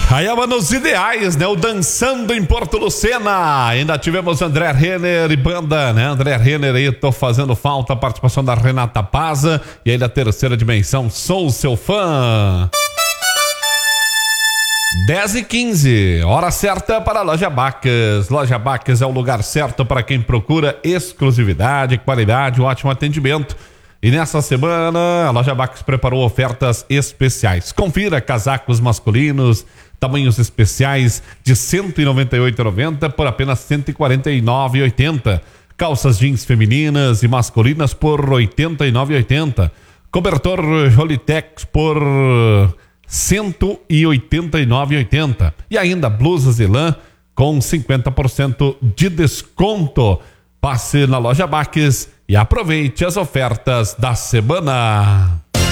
Aí nos ideais, né? O Dançando em Porto Lucena. Ainda tivemos André Renner e banda, né? André Renner aí, tô fazendo falta, a participação da Renata Paza. E aí da Terceira Dimensão, Sou Seu Fã. 10h15, hora certa para a Loja Bacas. Loja Bacas é o lugar certo para quem procura exclusividade, qualidade, um ótimo atendimento. E nessa semana, a Loja Bacas preparou ofertas especiais. Confira casacos masculinos, tamanhos especiais de R$ 198,90 por apenas R$ 149,80. Calças jeans femininas e masculinas por R$ 89,80. Cobertor Jolitex por R$ 189,80. E ainda blusas de lã com 50% de desconto. Passe na Loja Bacas e aproveite as ofertas da semana.